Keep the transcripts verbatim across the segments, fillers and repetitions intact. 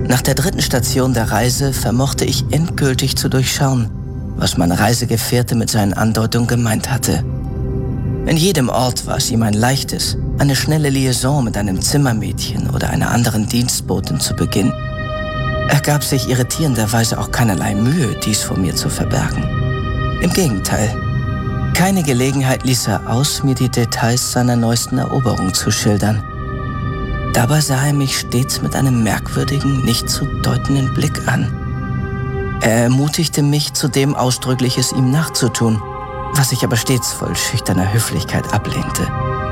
Nach der dritten Station der Reise vermochte ich endgültig zu durchschauen, was mein Reisegefährte mit seinen Andeutungen gemeint hatte. In jedem Ort war es ihm ein leichtes, eine schnelle Liaison mit einem Zimmermädchen oder einer anderen Dienstbotin zu beginnen. Er gab sich irritierenderweise auch keinerlei Mühe, dies vor mir zu verbergen. Im Gegenteil, keine Gelegenheit ließ er aus, mir die Details seiner neuesten Eroberung zu schildern. Dabei sah er mich stets mit einem merkwürdigen, nicht zu deutenden Blick an. Er ermutigte mich zudem ausdrücklich, es ihm nachzutun, was ich aber stets voll schüchterner Höflichkeit ablehnte.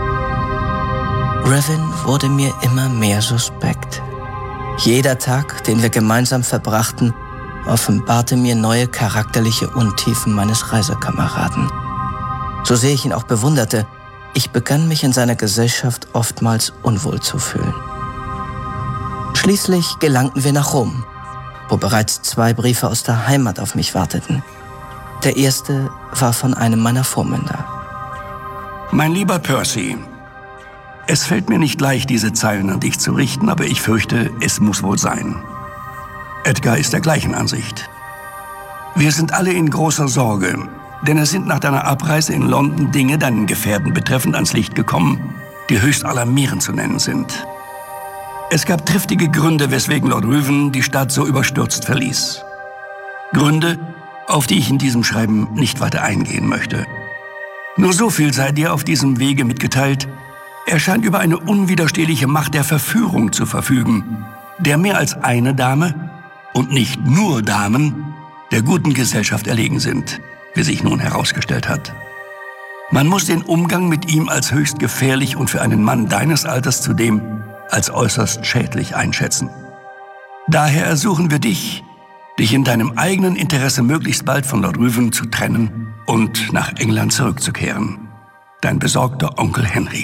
Revan wurde mir immer mehr suspekt. Jeder Tag, den wir gemeinsam verbrachten, offenbarte mir neue charakterliche Untiefen meines Reisekameraden. So sehr ich ihn auch bewunderte, ich begann mich in seiner Gesellschaft oftmals unwohl zu fühlen. Schließlich gelangten wir nach Rom, wo bereits zwei Briefe aus der Heimat auf mich warteten. Der erste war von einem meiner Vormünder. Mein lieber Percy, es fällt mir nicht leicht, diese Zeilen an dich zu richten, aber ich fürchte, es muss wohl sein. Edgar ist der gleichen Ansicht. Wir sind alle in großer Sorge, denn es sind nach deiner Abreise in London Dinge deinen Gefährten betreffend ans Licht gekommen, die höchst alarmierend zu nennen sind. Es gab triftige Gründe, weswegen Lord Ruthven die Stadt so überstürzt verließ. Gründe, auf die ich in diesem Schreiben nicht weiter eingehen möchte. Nur so viel sei dir auf diesem Wege mitgeteilt: Er scheint über eine unwiderstehliche Macht der Verführung zu verfügen, der mehr als eine Dame und nicht nur Damen der guten Gesellschaft erlegen sind, wie sich nun herausgestellt hat. Man muss den Umgang mit ihm als höchst gefährlich und für einen Mann deines Alters zudem als äußerst schädlich einschätzen. Daher ersuchen wir dich, dich in deinem eigenen Interesse möglichst bald von Lord Ruthven zu trennen und nach England zurückzukehren. Dein besorgter Onkel Henry.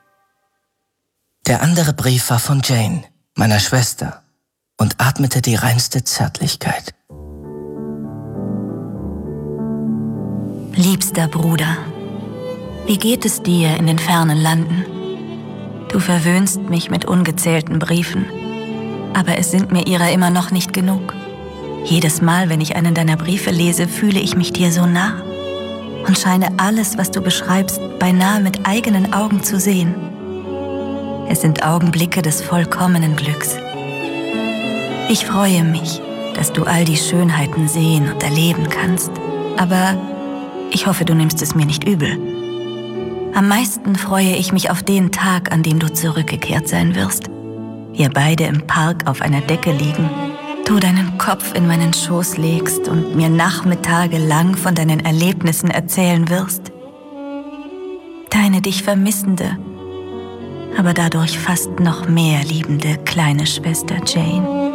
Der andere Brief war von Jane, meiner Schwester, und atmete die reinste Zärtlichkeit. Liebster Bruder, wie geht es dir in den fernen Landen? Du verwöhnst mich mit ungezählten Briefen, aber es sind mir ihrer immer noch nicht genug. Jedes Mal, wenn ich einen deiner Briefe lese, fühle ich mich dir so nah und scheine alles, was du beschreibst, beinahe mit eigenen Augen zu sehen. Es sind Augenblicke des vollkommenen Glücks. Ich freue mich, dass du all die Schönheiten sehen und erleben kannst, aber ich hoffe, du nimmst es mir nicht übel. Am meisten freue ich mich auf den Tag, an dem du zurückgekehrt sein wirst. Wir beide im Park auf einer Decke liegen, du deinen Kopf in meinen Schoß legst und mir Nachmittage lang von deinen Erlebnissen erzählen wirst. Deine dich vermissende, aber dadurch fast noch mehr liebende kleine Schwester Jane.